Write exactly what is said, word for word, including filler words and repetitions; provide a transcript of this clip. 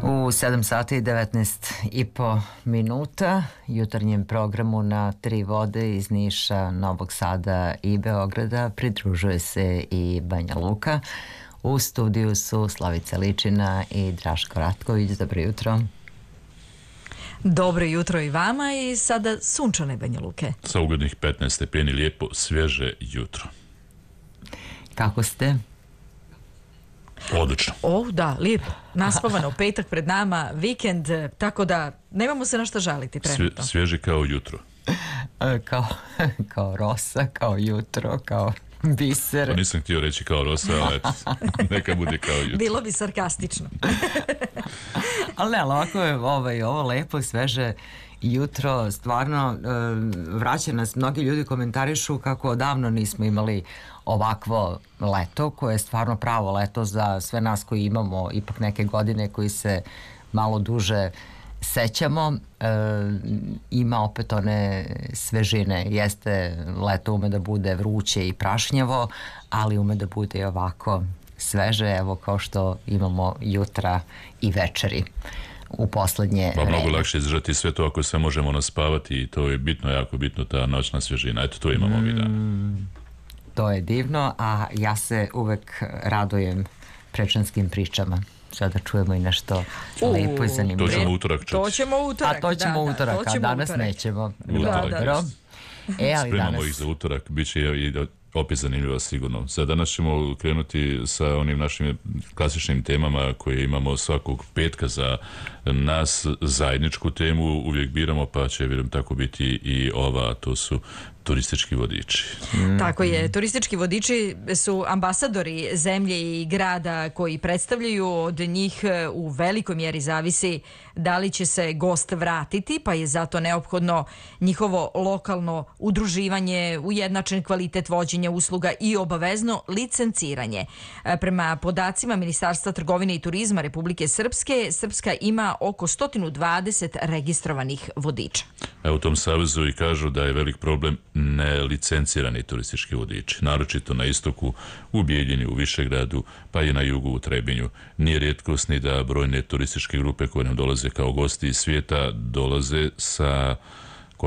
U sedam sati i devetnaest i po minuta jutarnjem programu na Tri vode iz Niša, Novog Sada i Beograda pridružuje se i Banja Luka. U studiju su Slavica Ličina i Draško Ratković. Dobro jutro. Dobro jutro i vama i sada sunčane Banja Luke. Sa ugodnih petnaest stepeni, lijepo, svježe jutro. Kako ste? Odlično. O, da, lijepo. Naspavano, petak pred nama, vikend, tako da nemamo se na što žaliti trenutno. Svje, svježi kao jutro. Kao, kao rosa, kao jutro, kao biser. Pa nisam htio reći kao rosa, ali neka bude kao jutro. Bilo bi sarkastično. Ali ne, ovako je ovaj, ovo lepo, sveže jutro, stvarno vraća nas, mnogi ljudi komentarišu kako odavno nismo imali ovakvo leto, koje je stvarno pravo leto za sve nas koji imamo ipak neke godine koji se malo duže sećamo. E, ima opet one svežine, jeste leto ume da bude vruće i prašnjavo, ali ume da bude i ovako sveže, evo kao što imamo jutra i večeri u poslednje vreme. Mnogo lakše izdržati sve to ako se možemo naspavati i to je bitno, jako bitno, ta noćna svježina. Eto, to imamo ovih dana. Mm, to je divno, a ja se uvek radujem prečanskim pričama. Sada čujemo i nešto lepo i zanimljivo. To ćemo utorak čuti. To ćemo utorak, a to ćemo da, utorak, da, to ćemo a danas utorak. nećemo. Utorak, da, da. E, ali Spremamo danas... ih za utorak, bit će i opet zanimljivo sigurno. Za danas ćemo krenuti sa onim našim klasičnim temama koje imamo svakog petka za nas, zajedničku temu uvijek biramo, pa će vjerujem tako biti i ova, to su turistički vodiči. Mm. Tako je, turistički vodiči su ambasadori zemlje i grada koji predstavljaju, od njih u velikoj mjeri zavisi da li će se gost vratiti, pa je zato neophodno njihovo lokalno udruživanje, ujednačen kvalitet vođenja usluga i obavezno licenciranje. Prema podacima Ministarstva trgovine i turizma Republike Srpske, Srpska ima oko sto dvadeset registrovanih vodiča. Evo u tom savezu i kažu da je velik problem nelicencirani turistički vodiči, naročito na istoku, u Bijeljini, u Višegradu, pa i na jugu u Trebinju. Nije rijetkost ni da brojne turističke grupe koje nam dolaze kao gosti iz svijeta dolaze sa